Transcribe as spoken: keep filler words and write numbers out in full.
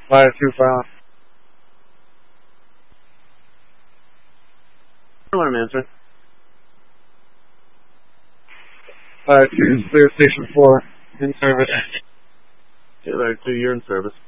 Fire two file. Let him answer. Fire two, clear station four, in service. Taylor two, you're in service.